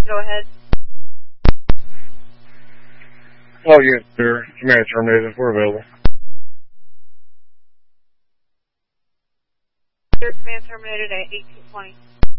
Go ahead. Oh, yes, sir. Command terminated. We're available. Your command terminated at 1820.